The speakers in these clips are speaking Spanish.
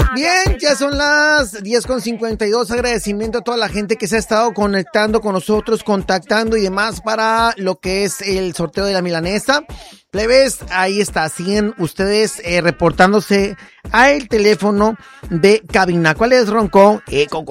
Bien, ya son las 10:52. Agradecimiento a toda la gente que se ha estado conectando con nosotros, contactando y demás para lo que es el sorteo de la milanesa. Plebes, ahí está, siguen ustedes reportándose a el teléfono de cabina. ¿Cuál es, Ronco? Con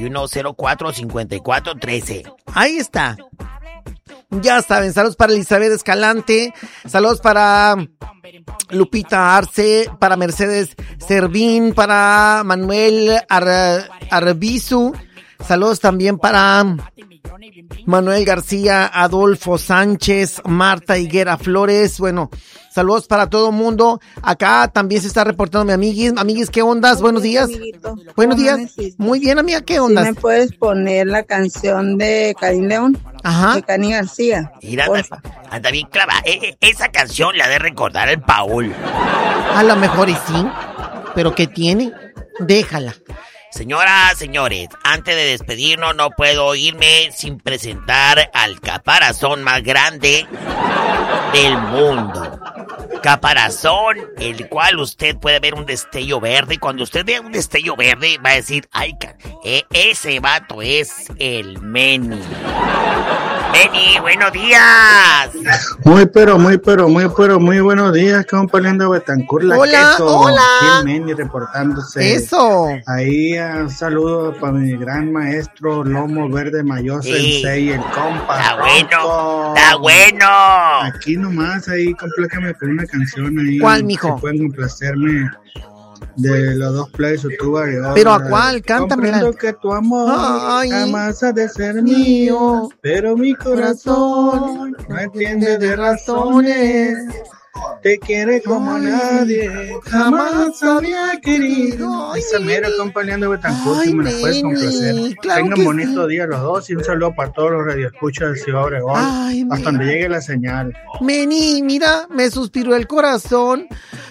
4104-5413. Ahí está. Ya saben, saludos para Elizabeth Escalante, saludos para Lupita Arce, para Mercedes Servín, para Manuel Arbizu, saludos también para Manuel García, Adolfo Sánchez, Marta Higuera Flores. Bueno, saludos para todo el mundo. Acá también se está reportando mi amiguis. Amiguis, ¿qué ondas? Buenos días. Amiguito, buenos días. Muy bien, amiga, ¿qué ondas? ¿Sí me puedes poner la canción de Karim León? Ajá. De Cani García. Mira, anda bien clava. Esa canción la ha de recordar el Paul. A lo mejor y sí, pero ¿qué tiene? Déjala. Señoras, señores, antes de despedirnos no puedo irme sin presentar al caparazón más grande del mundo. Caparazón, el cual usted puede ver un destello verde, y cuando usted vea un destello verde va a decir, ay, ese vato es el Meni. Meni, buenos días. Muy buenos días, compañero de Betancourt, la hola, queso. Hola. Aquí Meni reportándose. Eso. Ahí un saludo para mi gran maestro Lomo Verde Mayor Sensei, el compa. Está bueno. Aquí nomás, ahí compléjame con una canción ahí. ¿Cuál, mijo? Si pueden complacerme de los dos plays o tú, pero ¿a cuál? Cántamela. Comprendo que tu amor jamás ha de ser mío, pero mi corazón no entiende de razones. Te quiere como nadie jamás había querido. Esa mera compañero de Betancourt, si me la puedes complacer. Claro. Tengan bonito día los dos y un saludo para todos los radioescuchas de Ciudad Obregón. Hasta donde llegue la señal. Meni, mira, me suspiró el corazón.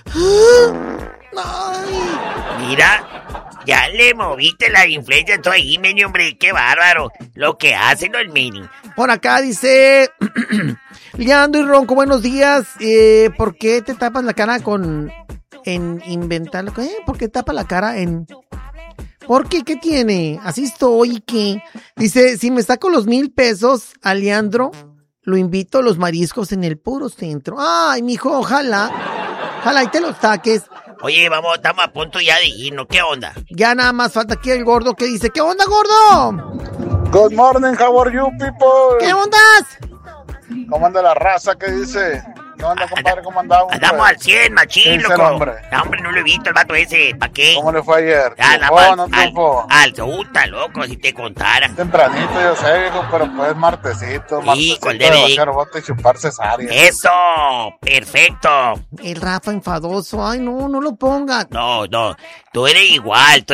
Ay. Mira, ya le moviste la influencia todo ahí, Meni, hombre, qué bárbaro. Lo que hace el Meni. Por acá dice Leandro y Ronco, buenos días. ¿Por qué te tapas la cara en inventar? ¿Por qué tapas la cara en? ¿Por qué? ¿Qué tiene? Así estoy, ¿qué? Dice, si me saco los 1,000 pesos a Leandro, lo invito a los mariscos en el puro centro. Ay, mijo, ojalá y te los saques. Oye, estamos a punto ya de irnos, ¿qué onda? Ya nada más falta aquí el gordo que dice, ¿qué onda, gordo? Good morning, how are you, people? ¿Qué ondas? ¿Cómo anda la raza? ¿Qué dice? ¿Qué onda, compadre? ¿Cómo andamos? Andamos al 100, machín, loco. Hombre? No, hombre, no lo he visto el vato ese. ¿Para qué? ¿Cómo le fue ayer? ¿No triunfó? Al Zuta, loco, si te contara. Tempranito, yo sé, viejo, pero pues martesito. Sí, con DVD. Bajar bote y chupar cesárea. ¡Eso! ¡Perfecto! El Rafa enfadoso. Ay, no lo pongas. No. Tú eres igual.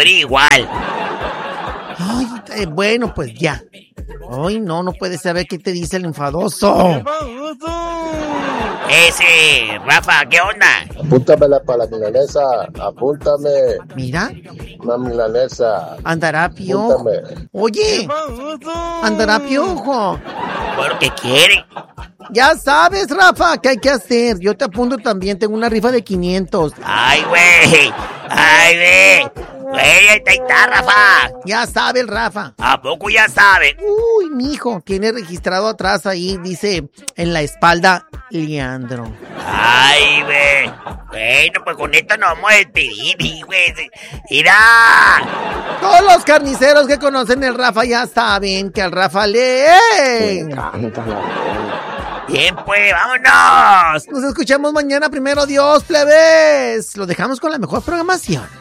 Ay, bueno, pues ya. Ay, no puede saber qué te dice el enfadoso. Ese, Rafa, ¿qué onda? Apúntamela para la milanesa, apúntame. Mira. Una milanesa. Andará piojo. Apúntame. Oye, andará piojo. ¿Por qué quiere? Ya sabes, Rafa, ¿qué hay que hacer? Yo te apunto también, tengo una rifa de 500. Ay, güey. Güey, ahí está, Rafa. Ya sabe el Rafa. ¿A poco ya sabe? Uy, mijo, tiene registrado atrás ahí, dice, en la espalda, Leandro. Ay, güey. Bueno, pues con esto nos vamos a despedir, güey. ¡Mira! Todos los carniceros que conocen el Rafa ya saben que al Rafa le encanta la... Bien, pues, vámonos. Nos escuchamos mañana, primero Dios, plebes. Lo dejamos con la mejor programación.